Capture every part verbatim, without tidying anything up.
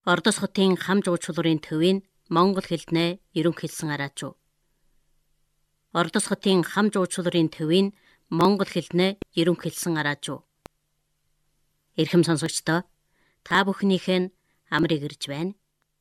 Ордос хотын хам жуулчлалын төвийн монгол хэлнээ ерөнхийлсэн араачуу. Ордос хотын хам жуулчлалын төвийн монгол хэлнээ ерөнхийлсэн араачуу. Эрхэм сонсогчдоо, та бүхнийхээ нь амрыг ирж байна.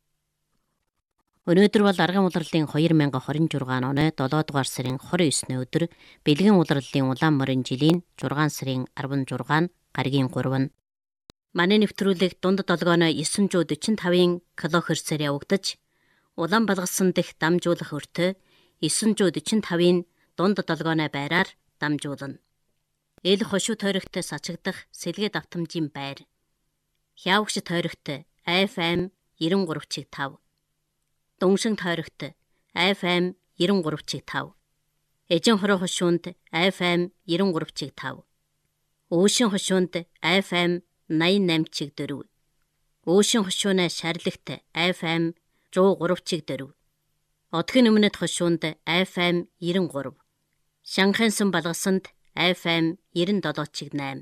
Өнөөдөр бол арган улирлын two thousand twenty-six оны долоо дугаар сарын twenty-nine өдөр бэлгэн улирлын улаан морин жилийн six сарын sixteen гаригийн three. Манай нэвтрүүлэг дунд долгооно nine forty-five килохерцээр явагдаж, улаан балгасан дэх дамжуулах өртөө nine forty-five-ийн дунд долгооно байраар дамжуулна. Эл хошуу тойрогт сачигдах сэлгээд автомжийн байр. Хявагш тойрогт эф эм ninety-three point five. Дуншин тойрогт эф эм ninety-three point five. Эжин хороо хошуунд эф эм ninety-three point five. Өшин хошуунд эф эм ninety-eight point four. Өшин хошууна шарлагт эф эм one oh three point four. Одгийн өмнөд хошуунд эф эм ninety-three. Шанхайсан балгасанд эф эм ninety-seven point eight.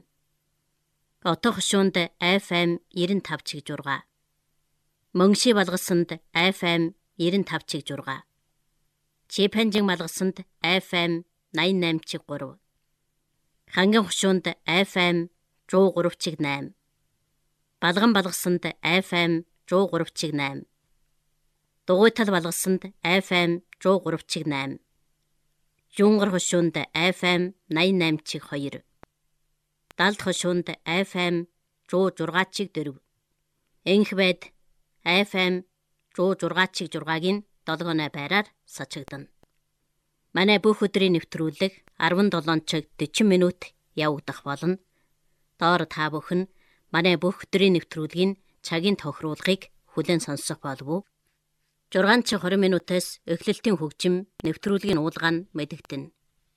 Отоо хошуунд эф эм ninety-five point six. Мөнгши балгасанд эф эм ninety-five point six. Чипэнжин балгасанд эф эм ninety-nine point three. Ханган хошуунд эф эм one oh three point eight. Балган балгасанд эф эм one oh three point eight. Дугуйтал балгасанд эф эм one oh three point eight. Юнгар хошуунд эф эм ninety-nine point two. Далд хошуунд эф эм one oh six point four. Энх байд эф эм one oh six point six-гийн долгооны байраар сачигдана. Манай бүх өдрийн нэвтрүүлэг seventeen цаг forty минут явагдах болно. Доор та бүхэн манай бүх өдрийн нэвтрүүлгийн цагийн тохируулгыг хүлээн сонсох болов уу? six цаг twenty минутаас эхлэлтийн хөгжим нэвтрүүлгийн уулга нь мэдэгдэнэ.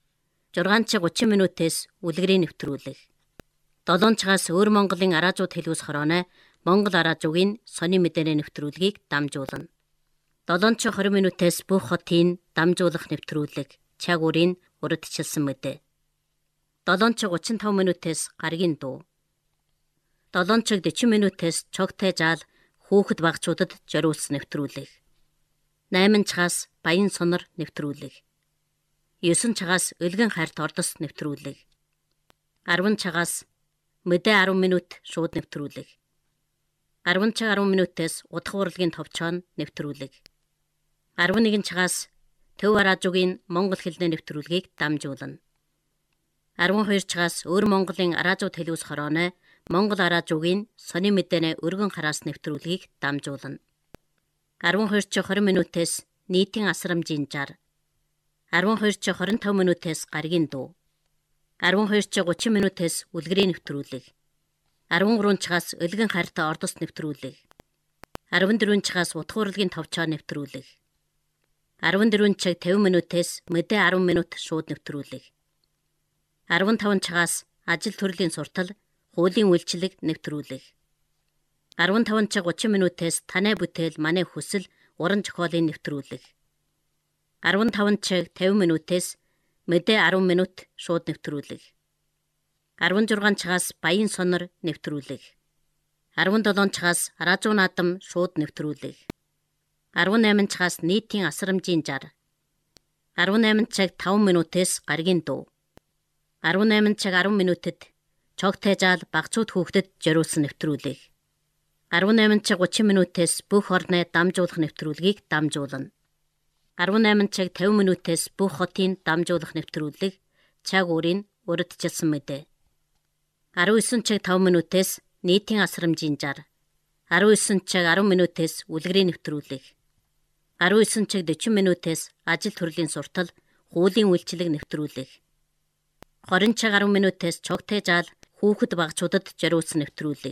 six цаг thirty минутаас үлгэрийн нэвтрүүлэг. seven цагаас өөр Монголын араажууд хэлүүс хорооно Монгол араажуугийн сони мэдээний нэвтрүүлгийг дамжуулна. seven цаг twenty минутаас бүх хотын дамжуулах нэвтрүүлэг цаг үрийн урдчилсан мэдээ. seven цаг thirty-five минутаас гаригийн дуу. seven цаг forty минутаас цогтой жаал хүүхэд багцуудад зориулсан нэвтрүүлэг. eight цагаас баян сонор нэвтрүүлэг. nine цагаас өлгөн хайрт ордос нэвтрүүлэг. ten цагаас мэдээ ten минут шууд нэвтрүүлэг. ten цаг ten минутаас удах урлагийн товчоон нэвтрүүлэг. eleven цагаас төв араажуугийн монгол хэлний нэвтрүүлгийг дамжуулна. twelve цагаас өөр Монголын араажууд хэлүүс хорооно Монгол араажуугийн сони мэдээний өргөн хараас нэвтрүүлгийг дамжуулна. twelve цаг twenty минутаас нийтийн асрамжийн жар. twelve цаг twenty-five минутаас гаригийн дуу. twelve цаг thirty минутаас үлгэрийн нэвтрүүлэг. thirteen цагаас өлгөн хайртай ордос нэвтрүүлэг. fourteen цагаас утх урлагийн товчоо нэвтрүүлэг. fourteen цаг fifty минутаас мэдээ ten минут шууд нэвтрүүлэг. fifteen цагаас ажил төрлийн суртал, хуулийн үйлчлэг нэвтрүүлэг. fifteen цаг thirty минутаас танай бүтээл манай хүсэл, уран зохиолын нэвтрүүлэг. fifteen цаг fifty минутаас мэдээ ten минут шууд нэвтрүүлэг. sixteen цагаас баян сонор нэвтрүүлэг. seventeen цагаас араажуу наадам шууд нэвтрүүлэг. eighteen цагаас нийтийн асрамжийн жар. eighteen цаг five минутаас гаригийн дуу. eighteen цаг ten минутад цогтой жаал багцууд хүүхдэд зориулсан нэвтрүүлэг. eighteen цаг thirty минутаас бүх орны дамжуулах нэвтрүүлгийг дамжуулна. eighteen цаг fifty минутаас бүх хотын дамжуулах нэвтрүүлэг цаг үрийн урдчилсан мэдээ. nineteen цаг five минутаас нийтийн асрамжийн жар. nineteen цаг ten минутаас үлгэрийн нэвтрүүлэг. nineteen цаг forty минутаас ажил төрлийн суртал, хуулийн үйлчлэг нэвтрүүлэг. twenty цаг ten минутаас цогтой жаал хүүхэд багцуудад зориулсан нэвтрүүлэг.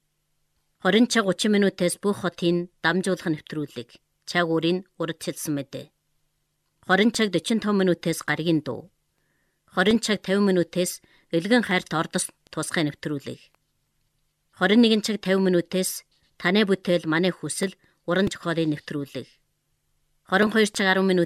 twenty цаг thirty минутаас бүх хотын дамжуулах нэвтрүүлэг цаг үрийн урдчилсан мэдээ. twenty цаг forty-five минутаас гаригийн дуу. twenty цаг fifty минутаас өлгөн хайрт ордос тусгай нэвтрүүлэг. twenty-one цаг fifty минутаас танай бүтээл манай хүсэл, уран зохиолын нэвтрүүлэг. twenty-two цаг ten минут